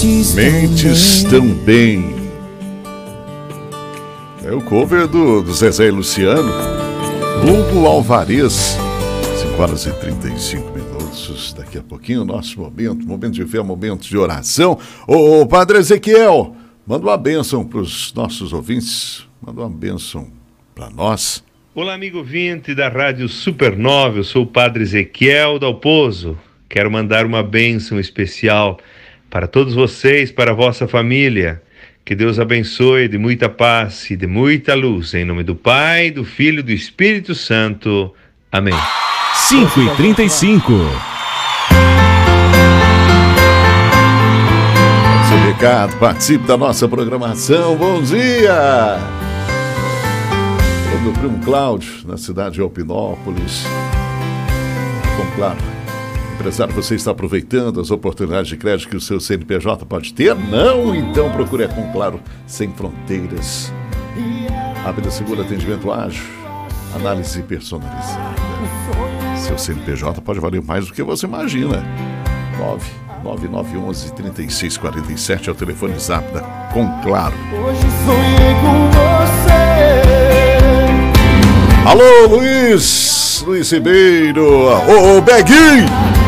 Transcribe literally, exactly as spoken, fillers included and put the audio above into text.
Mentes também. É o cover do, do Zezé e Luciano. Hugo Alvarez. cinco horas e trinta e cinco minutos. Daqui a pouquinho, nosso momento, momento de fé, momento de oração. Ô, ô Padre Ezequiel, manda uma bênção para os nossos ouvintes. Manda uma bênção para nós. Olá, amigo ouvinte da Rádio Supernova. Eu sou o Padre Ezequiel Dalpozo. Quero mandar uma bênção especial para todos vocês, para a vossa família. Que Deus abençoe de muita paz e de muita luz. Em nome do Pai, do Filho e do Espírito Santo. Amém. cinco e trinta e cinco. Seu recado, participe da nossa programação. Bom dia! Meu primo Cláudio, na cidade de Alpinópolis. Bom, claro, empresário, você está aproveitando as oportunidades de crédito que o seu C N P J pode ter? Não? Então procure a Conclaro Sem Fronteiras. Rápido e seguro atendimento ágil, análise personalizada. Seu C N P J pode valer mais do que você imagina. nove nove nove um um, três seis quatro sete é o telefone zap da Conclaro. Hoje sonhei com você. Alô, Luiz, Luiz Ribeiro, ô, ô, Beguinho!